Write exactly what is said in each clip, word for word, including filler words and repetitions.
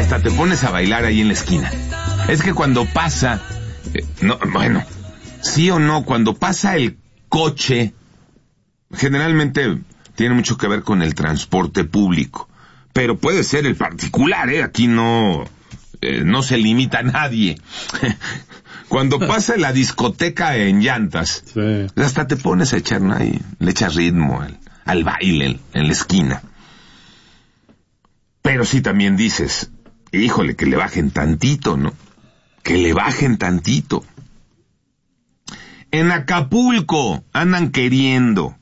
hasta te pones a bailar ahí en la esquina. Es que cuando pasa, eh, no, bueno, sí o no, cuando pasa el coche, generalmente tiene mucho que ver con el transporte público, pero puede ser el particular, ¿eh? Aquí no, eh, no se limita a nadie. Cuando pasa la discoteca en llantas, sí, hasta te pones a echar, ¿no? Ahí, le echas ritmo al, al baile en, en la esquina. Pero sí también dices, híjole, que le bajen tantito, ¿no? Que le bajen tantito. En Acapulco andan queriendo,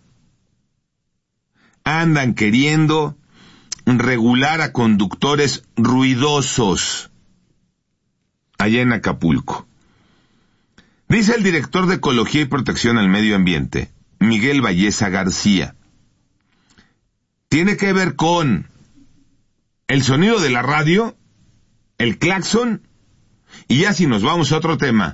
andan queriendo regular a conductores ruidosos allá en Acapulco. Dice el director de Ecología y Protección al Medio Ambiente, Miguel Valleza García. Tiene que ver con el sonido de la radio, el claxon, y ya si nos vamos a otro tema,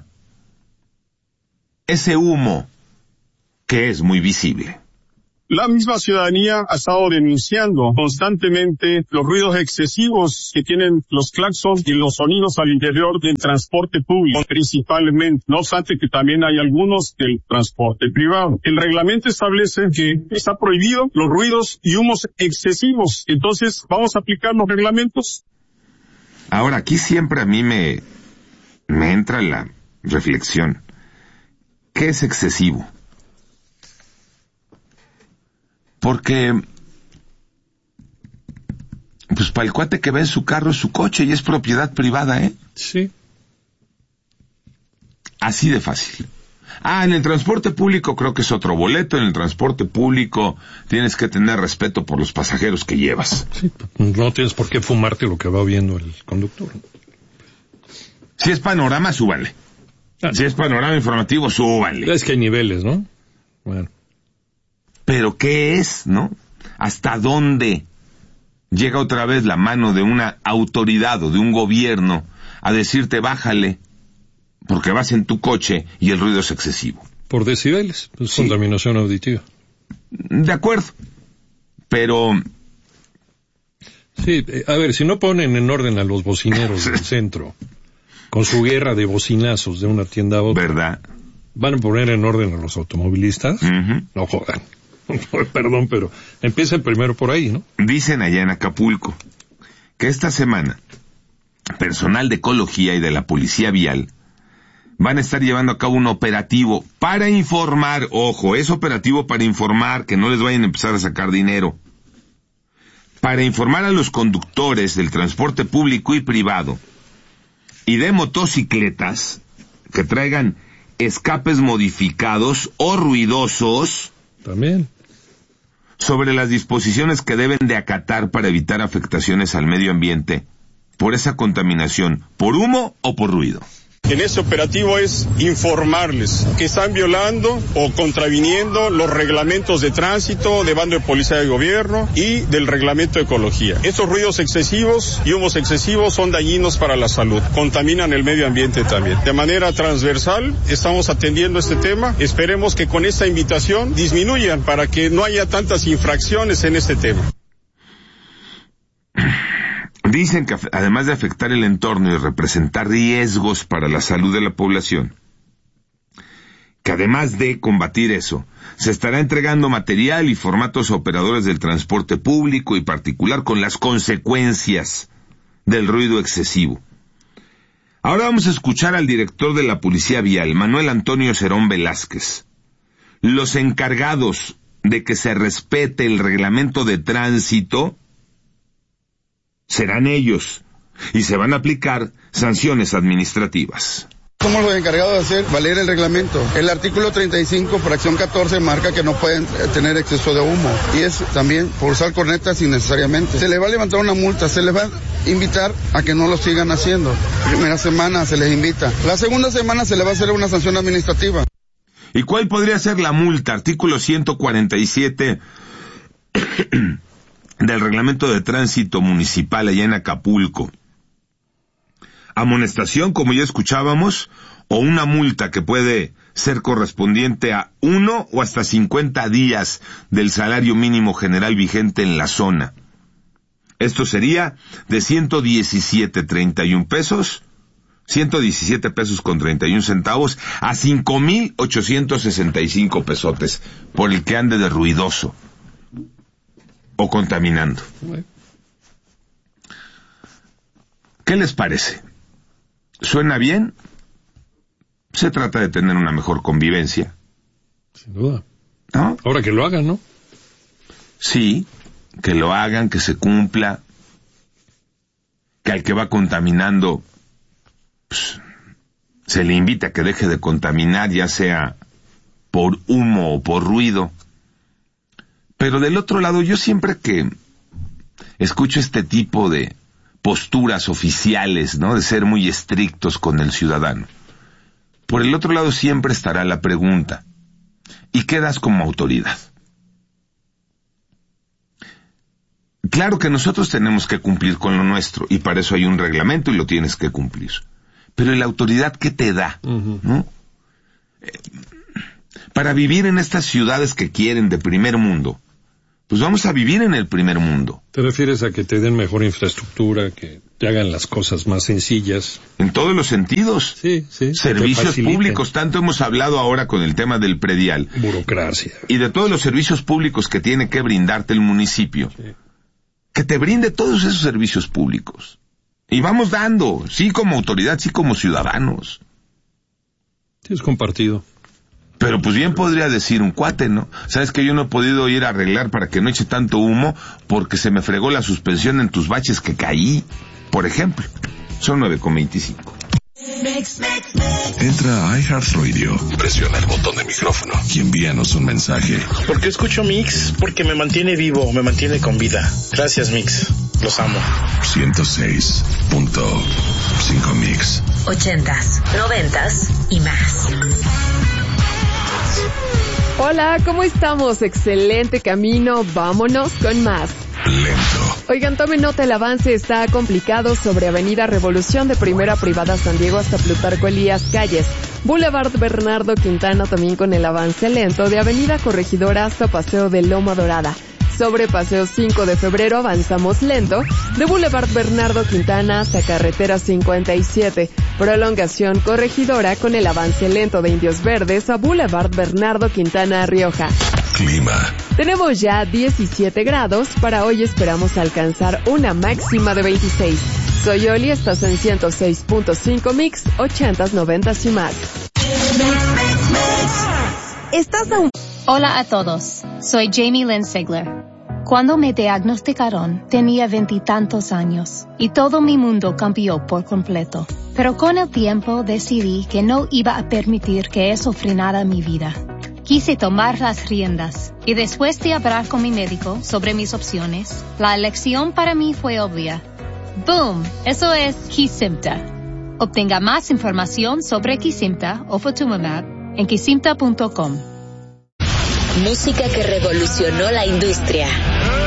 ese humo que es muy visible. La misma ciudadanía ha estado denunciando constantemente los ruidos excesivos que tienen los claxons y los sonidos al interior del transporte público, principalmente. No obstante que también hay algunos del transporte privado. El reglamento establece que está prohibido los ruidos y humos excesivos. Entonces, ¿vamos a aplicar los reglamentos? Ahora, aquí siempre a mí me, me entra la reflexión. ¿Qué es excesivo? Porque, pues para el cuate que ve en su carro es su coche y es propiedad privada, ¿eh? Sí. Así de fácil. Ah, en el transporte público creo que es otro boleto. En el transporte público tienes que tener respeto por los pasajeros que llevas. Sí, no tienes por qué fumarte lo que va viendo el conductor. Si es panorama, súbanle. Ah. Si es panorama informativo, súbanle. Es que hay niveles, ¿no? Bueno. Pero ¿qué es, no? ¿Hasta dónde llega otra vez la mano de una autoridad o de un gobierno a decirte bájale porque vas en tu coche y el ruido es excesivo? Por decibeles, es sí. Contaminación auditiva. De acuerdo, pero... Sí, a ver, si no ponen en orden a los bocineros del centro, con su guerra de bocinazos de una tienda a otra, ¿verdad? ¿Van a poner en orden a los automovilistas? Uh-huh. No jodan. Perdón, pero empiecen primero por ahí, ¿no? Dicen allá en Acapulco que esta semana personal de ecología y de la policía vial van a estar llevando a cabo un operativo para informar, ojo, es operativo para informar, que no les vayan a empezar a sacar dinero, para informar a los conductores del transporte público y privado y de motocicletas que traigan escapes modificados o ruidosos también sobre las disposiciones que deben de acatar para evitar afectaciones al medio ambiente por esa contaminación, por humo o por ruido. En este operativo es informarles que están violando o contraviniendo los reglamentos de tránsito, de bando de policía de gobierno y del reglamento de ecología. Estos ruidos excesivos y humos excesivos son dañinos para la salud, contaminan el medio ambiente también. De manera transversal estamos atendiendo este tema. Esperemos que con esta invitación disminuyan para que no haya tantas infracciones en este tema. Dicen que además de afectar el entorno y representar riesgos para la salud de la población, que además de combatir eso, se estará entregando material y formatos a operadores del transporte público y particular con las consecuencias del ruido excesivo. Ahora vamos a escuchar al director de la Policía Vial, Manuel Antonio Cerón Velázquez. Los encargados de que se respete el reglamento de tránsito serán ellos, y se van a aplicar sanciones administrativas. Somos los encargados de hacer valer el reglamento. El artículo treinta y cinco, fracción catorce, marca que no pueden tener exceso de humo. Y es también por usar cornetas innecesariamente. Se les va a levantar una multa, se les va a invitar a que no lo sigan haciendo. Primera semana se les invita. La segunda semana se les va a hacer una sanción administrativa. ¿Y cuál podría ser la multa? Artículo ciento cuarenta y siete... del reglamento de tránsito municipal allá en Acapulco. Amonestación, como ya escuchábamos, o una multa que puede ser correspondiente a uno o hasta cincuenta días del salario mínimo general vigente en la zona. Esto sería de ciento diecisiete treinta y un pesos, ciento diecisiete pesos con treinta y un centavos, a cinco mil ochocientos sesenta y cinco pesotes por el que ande de ruidoso o contaminando. ¿Qué les parece? ¿Suena bien? Se trata de tener una mejor convivencia. Sin duda. ¿No? Ahora que lo hagan, ¿no? Sí, que lo hagan, que se cumpla, que al que va contaminando, pues, se le invita a que deje de contaminar, ya sea por humo o por ruido. Pero del otro lado, yo siempre que escucho este tipo de posturas oficiales, ¿no?, de ser muy estrictos con el ciudadano, por el otro lado siempre estará la pregunta: ¿y qué das como autoridad? Claro que nosotros tenemos que cumplir con lo nuestro, y para eso hay un reglamento y lo tienes que cumplir. Pero ¿y la autoridad qué te da? Uh-huh. ¿No? Eh, para vivir en estas ciudades que quieren de primer mundo, pues vamos a vivir en el primer mundo. ¿Te refieres a que te den mejor infraestructura, que te hagan las cosas más sencillas? En todos los sentidos. Sí, sí. Servicios públicos, tanto hemos hablado ahora con el tema del predial. Burocracia. Y de todos los servicios públicos que tiene que brindarte el municipio. Sí. Que te brinde todos esos servicios públicos. Y vamos dando, sí como autoridad, sí como ciudadanos. Sí, es compartido. Pero pues bien podría decir un cuate, ¿no? Sabes que yo no he podido ir a arreglar para que no eche tanto humo porque se me fregó la suspensión en tus baches que caí, por ejemplo. Son nueve con veinticinco. Entra a iHeartRadio, presiona el botón de micrófono y envíanos un mensaje. ¿Por qué escucho Mix? Porque me mantiene vivo, me mantiene con vida. Gracias, Mix. Los amo. ciento seis punto cinco Mix. Ochentas, noventas y más. Hola, ¿cómo estamos? Excelente camino, vámonos con más. Lento. Oigan, tomen nota, el avance está complicado sobre Avenida Revolución de Primera Privada San Diego hasta Plutarco Elías Calles. Boulevard Bernardo Quintana también con el avance lento de Avenida Corregidora hasta Paseo de Loma Dorada. Sobre Paseo cinco de febrero avanzamos lento, de Boulevard Bernardo Quintana hasta Carretera cincuenta y siete, prolongación Corregidora con el avance lento de Indios Verdes a Boulevard Bernardo Quintana Rioja. Clima. Tenemos ya diecisiete grados, para hoy esperamos alcanzar una máxima de veintiséis. Soy Oli, estás en ciento seis punto cinco Mix, ochentas, noventas y más. Estás a un... Hola a todos, soy Jamie Lynn Sigler. Cuando me diagnosticaron, tenía veintitantos años y todo mi mundo cambió por completo. Pero con el tiempo decidí que no iba a permitir que eso frenara mi vida. Quise tomar las riendas y después de hablar con mi médico sobre mis opciones, la elección para mí fue obvia. ¡Boom! Eso es Kesimpta. Obtenga más información sobre Kesimpta o Ofatumumab en kesimpta punto com. Música que revolucionó la industria.